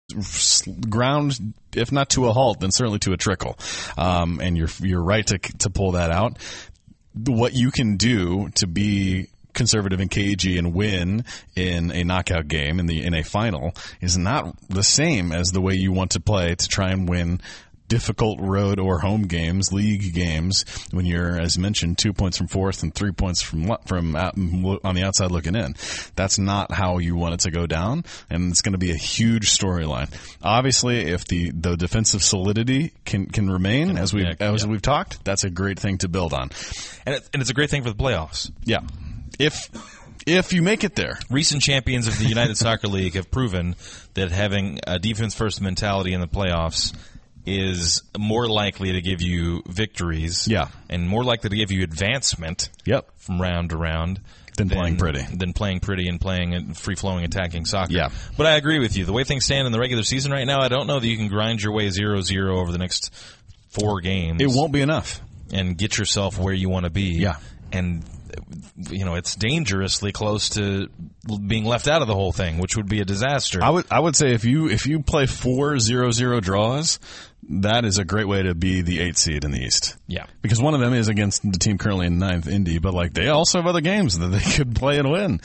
ground, if not to a halt, then certainly to a trickle. And you're right to pull that out. What you can do to be conservative and cagey and win in a knockout game in a final is not the same as the way you want to play to try and win difficult road or home games, league games, when you're, as mentioned, 2 points from fourth and 3 points from out, on the outside looking in. That's not how you want it to go down, and it's going to be a huge storyline. Obviously, if the defensive solidity can remain, as we've talked, that's a great thing to build on. And it's a great thing for the playoffs. Yeah. If you make it there. Recent champions of the United Soccer League have proven that having a defense-first mentality in the playoffs is more likely to give you victories, and more likely to give you advancement, from round to round than playing pretty and playing free-flowing attacking soccer. Yeah. But I agree with you. The way things stand in the regular season right now, I don't know that you can grind your way 0-0 over the next 4 games. It won't be enough. And get yourself where you want to be. Yeah. And it's dangerously close to being left out of the whole thing, which would be a disaster. I would say if you play 4 0-0 draws, that is a great way to be the 8th seed in the East. Yeah. Because one of them is against the team currently in 9th, Indy, but they also have other games that they could play and win.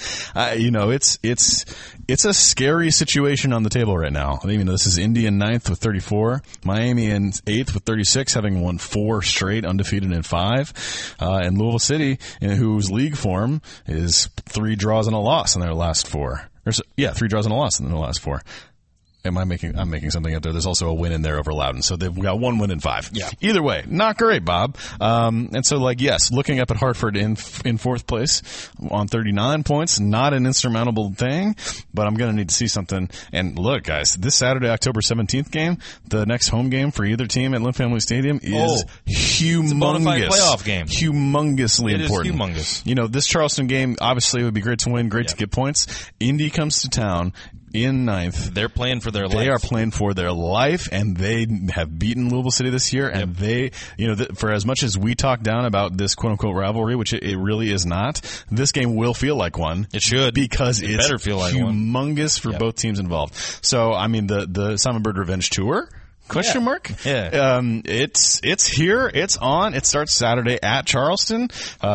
It's a scary situation on the table right now. This is Indy in 9th with 34, Miami in 8th with 36, having won 4 straight, undefeated in 5, and Louisville City, whose league form is 3 draws and a loss in their last 4. 3 draws and a loss in their last 4. I'm making something up there. There's also a win in there over Loudoun. So they've got 1 win in 5. Yeah. Either way, not great, Bob. And so yes, looking up at Hartford in 4th place on 39 points, not an insurmountable thing, but I'm going to need to see something. And look, guys, this Saturday, October 17th game, the next home game for either team at Lynn Family Stadium is humongous. It's a bona fide playoff game. Humongously important. It is humongous. This Charleston game, obviously, it would be great to win, great to get points. Indy comes to town in 9th. They're playing for their life. They are playing for their life, and they have beaten Louisville City this year. And they, for as much as we talk down about this quote-unquote rivalry, which it really is not, this game will feel like one. It should. Because it's better feel like humongous for both teams involved. So, the Simon Bird Revenge Tour, question mark? Yeah. It's here. It's on. It starts Saturday at Charleston.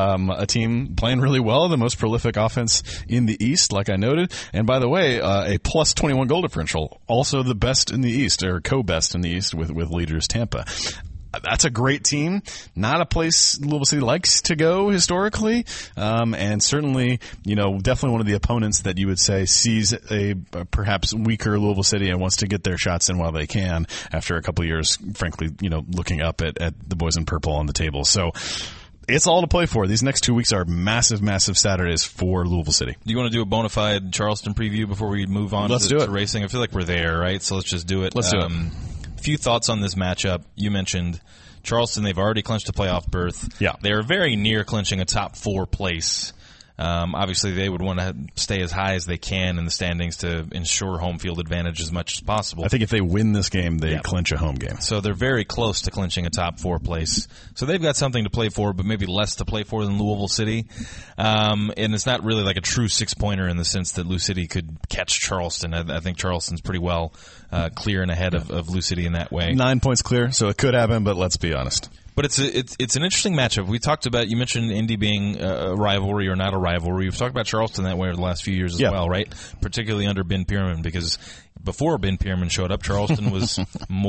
A team playing really well, the most prolific offense in the East, like I noted. And by the way, a plus 21 goal differential, also the best in the East, or co-best in the East with leaders Tampa. That's a great team. Not a place Louisville City likes to go historically. And certainly, definitely one of the opponents that you would say sees a perhaps weaker Louisville City and wants to get their shots in while they can after a couple of years, frankly, looking up at the boys in purple on the table. So it's all to play for. These next 2 weeks are massive, massive Saturdays for Louisville City. Do you want to do a bona fide Charleston preview before we move on to racing? I feel like we're there, right? So let's just do it. Let's do it. A few thoughts on this matchup. You mentioned Charleston. They've already clinched a playoff berth. Yeah. They're very near clinching a top 4 place. Obviously, they would want to stay as high as they can in the standings to ensure home field advantage as much as possible. I think if they win this game, they clinch a home game. So they're very close to clinching a top 4 place. So they've got something to play for, but maybe less to play for than Louisville City. And it's not really like a true 6-pointer in the sense that Lou City could catch Charleston. I think Charleston's pretty well clear and ahead of Lou City in that way. 9 points clear, so it could happen, but let's be honest. But it's an interesting matchup. We talked about, you mentioned Indy being a rivalry or not a rivalry. We've talked about Charleston that way over the last few years as well, right? Particularly under Ben Pierman, because before Ben Pierman showed up, Charleston was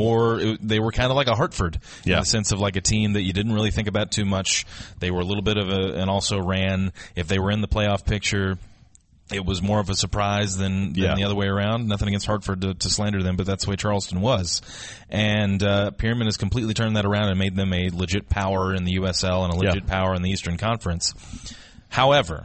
they were kind of like a Hartford in the sense of like a team that you didn't really think about too much. They were a little bit of and also ran. If they were in the playoff picture, it was more of a surprise than the other way around. Nothing against Hartford to slander them, but that's the way Charleston was. And Pierman has completely turned that around and made them a legit power in the USL and a legit power in the Eastern Conference. However,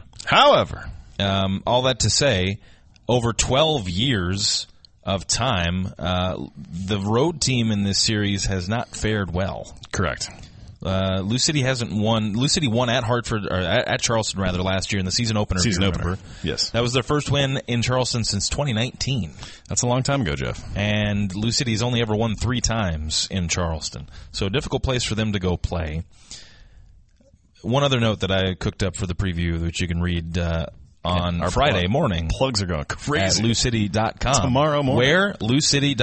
all that to say, over 12 years of time, the road team in this series has not fared well. Correct. Lou City hasn't won. Lou City won at Hartford, or at Charleston rather, last year in the season opener. Yes. That was their first win in Charleston since 2019. That's a long time ago, Jeff. And Lou City's only ever won 3 times in Charleston. So a difficult place for them to go play. One other note that I cooked up for the preview, which you can read on Friday morning. Plugs are going crazy. At LouCity.com. Tomorrow morning. Where? LouCity.com.